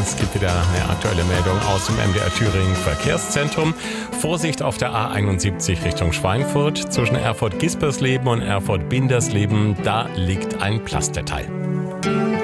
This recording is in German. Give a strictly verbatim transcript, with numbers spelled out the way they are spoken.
Es gibt wieder eine aktuelle Meldung aus dem M D R Thüringen Verkehrszentrum. Vorsicht auf der A einundsiebzig Richtung Schweinfurt. Zwischen Erfurt-Gispersleben und Erfurt-Bindersleben, da liegt ein Pflasterteil.